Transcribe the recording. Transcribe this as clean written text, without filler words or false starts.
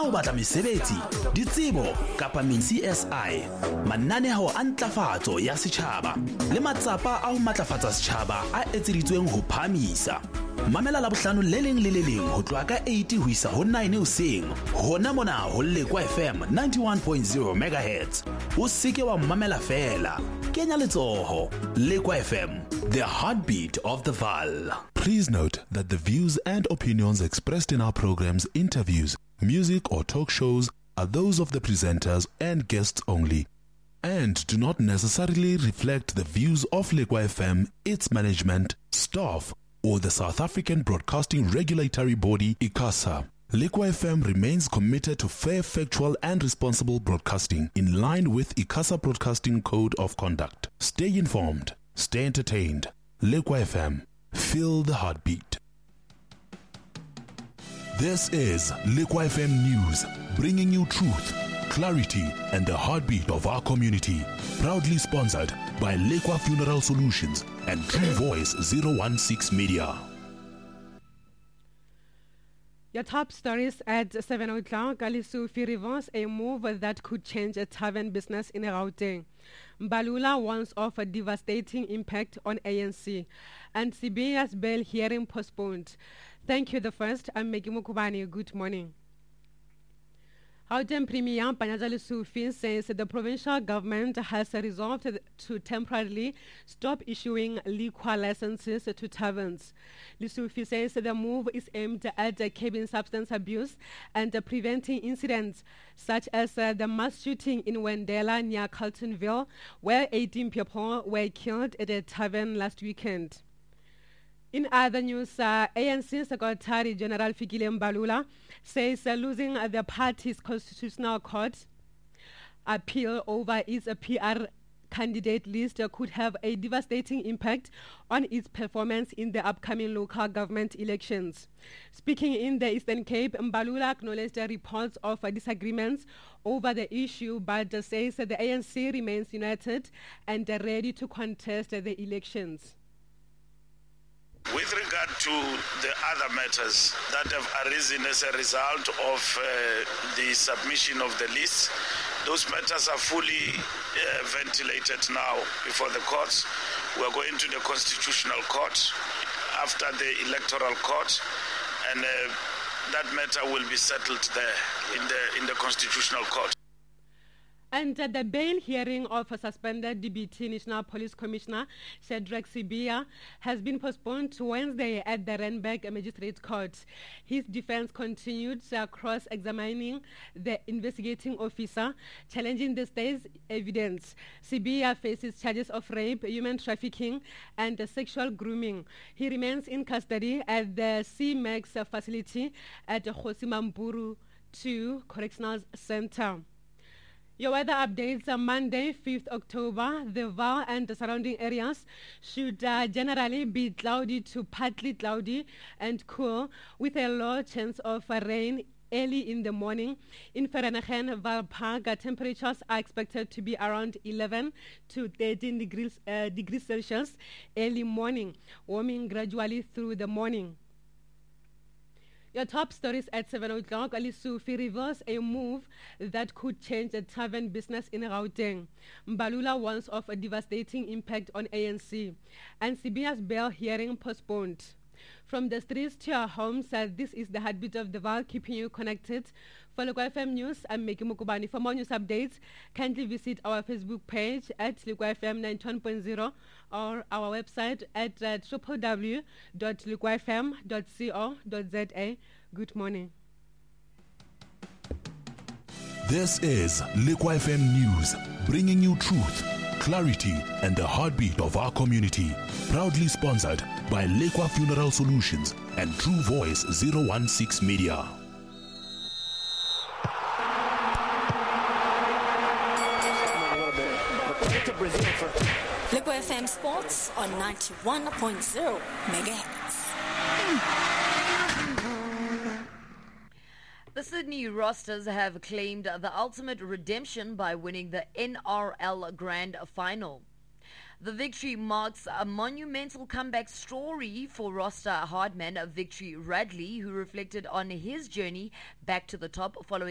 o batla mesebetsi, ditsebo kapa CSI, mananeo a ntlafatso ya setjhaba le matsapa a ho matlafatsa setjhaba a etseditsweng ho phamisa. Mamela Labohlano le leng le le leng ho tloha ka 8 ho isa ho 9 hoseng hona mona ho Lekwa FM 91.0 MHz. O seke wa mamela fela. Kenya letsoho. Lekwa FM, the heartbeat of the Val. Please note that the views and opinions expressed in our programs, interviews, music or talk shows are those of the presenters and guests only, and do not necessarily reflect the views of Lekwa FM, its management, staff, or the South African Broadcasting Regulatory Body, ICASA. Lekwa FM remains committed to fair, factual, and responsible broadcasting in line with ICASA Broadcasting Code of Conduct. Stay informed, stay entertained. Lekwa FM, feel the heartbeat. This is Lekwa FM News, bringing you truth, clarity, and the heartbeat of our community. Proudly sponsored by Lekwa Funeral Solutions and True Voice 016 Media. Your top stories at 7 o'clock. Lesufi reveals a move that could change a tavern business in Gauteng. Mbalula warns of a devastating impact on ANC. And Sibiya's bail hearing postponed. Thank you. The first, I'm Maggie Mukubani. Good morning. Gauteng Premier Panyaza Lesufi says the provincial government has resolved to temporarily stop issuing liquor licenses to taverns. Lesufi says the move is aimed at curbing substance abuse and preventing incidents such as the mass shooting in Wendela near Carltonville, where 18 people were killed at a tavern last weekend. In other news, ANC Secretary General Fikile Mbalula says losing the party's constitutional court appeal over its PR candidate list could have a devastating impact on its performance in the upcoming local government elections. Speaking in the Eastern Cape, Mbalula acknowledged the reports of disagreements over the issue, but says the ANC remains united and ready to contest the elections. With regard to the other matters that have arisen as a result of the submission of the list, those matters are fully ventilated now before the courts. We are going to the Constitutional Court after the Electoral Court, and that matter will be settled there in the Constitutional Court. And the bail hearing of a suspended DBT National Police Commissioner Shadrack Sibiya has been postponed to Wednesday at the Randburg Magistrate Court. His defense continued cross-examining the investigating officer, challenging the state's evidence. Sibiya faces charges of rape, human trafficking, and sexual grooming. He remains in custody at the CMAX facility at Khosimamburu 2 Correctional Center. Your weather updates on Monday, 5th October. The Vaal and the surrounding areas should generally be cloudy to partly cloudy and cool, with a low chance of rain early in the morning. In Vereeniging, Vaal Park, temperatures are expected to be around 11 to 13 degrees Celsius early morning, warming gradually through the morning. Your top stories at 7 o'clock. Lesufi reveals a move that could change the tavern business in Gauteng. Mbalula warns of a devastating impact on ANC. And Sibiya's bail hearing postponed. From the streets to our homes, this is the heartbeat of the Val, keeping you connected. For Lekwa FM News, I'm Maggie Mukubani. For more news updates, kindly visit our Facebook page at Lekwa FM 91.0 or our website at www.lekwafm.co.za. Good morning. This is Lekwa FM News, bringing you truth, clarity, and the heartbeat of our community. Proudly sponsored by Lekwa Funeral Solutions and True Voice 016 Media. Lekwa FM Sports on 91.0 megahertz. The Sydney Roosters have claimed the ultimate redemption by winning the NRL Grand Final. The victory marks a monumental comeback story for roster hardman Victory Radley, who reflected on his journey back to the top following